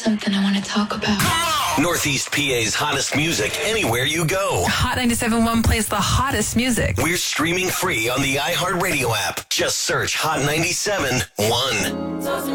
something I want to talk about. Northeast PA's hottest music anywhere you go. Hot 97.1 plays the hottest music. We're streaming free on the iHeartRadio app. Just search Hot 97.1.